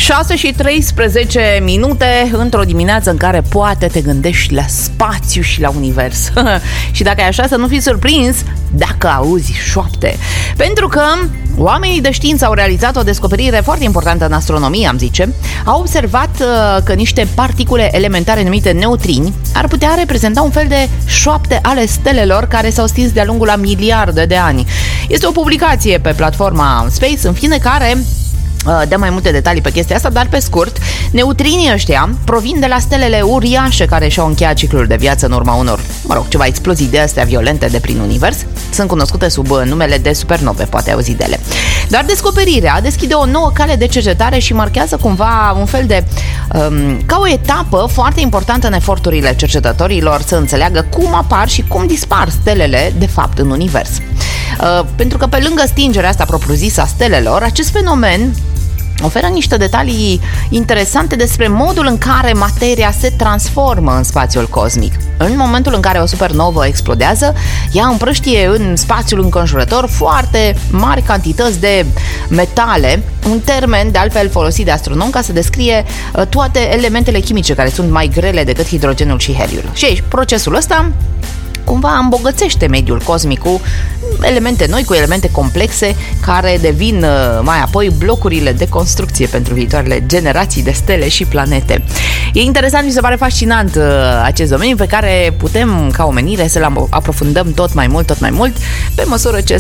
6:13 într-o dimineață în care poate te gândești la spațiu și la univers. Și dacă e așa, să nu fii surprins dacă auzi șoapte. Pentru că oamenii de știință au realizat o descoperire foarte importantă în astronomie, am zice. Au observat că niște particule elementare numite neutrini ar putea reprezenta un fel de șoapte ale stelelor care s-au stins de-a lungul a miliarde de ani. Este o publicație pe platforma Space, în fine, care dă mai multe detalii pe chestia asta, dar pe scurt, neutrinii ăștia provin de la stelele uriașe care și-au încheiat ciclul de viață în urma unor, ceva explozii de astea violente de prin univers. Sunt cunoscute sub numele de supernove, poate auzi de ele. Dar descoperirea deschide o nouă cale de cercetare și marchează cumva un fel de ca o etapă foarte importantă în eforturile cercetătorilor să înțeleagă cum apar și cum dispar stelele de fapt în univers. Pentru că pe lângă stingerea asta propriu-zisă a stelelor, acest fenomen oferă niște detalii interesante despre modul în care materia se transformă în spațiul cosmic. În momentul în care o supernovă explodează, ea împrăștie în spațiul înconjurător foarte mari cantități de metale, un termen de altfel folosit de astronom ca să descrie toate elementele chimice care sunt mai grele decât hidrogenul și heliul. Și aici, procesul ăsta cumva îmbogățește mediul cosmic cu elemente noi, cu elemente complexe care devin mai apoi blocurile de construcție pentru viitoarele generații de stele și planete. E interesant, mi se pare fascinant acest domeniu pe care putem ca omenire să-l aprofundăm tot mai mult, pe măsură ce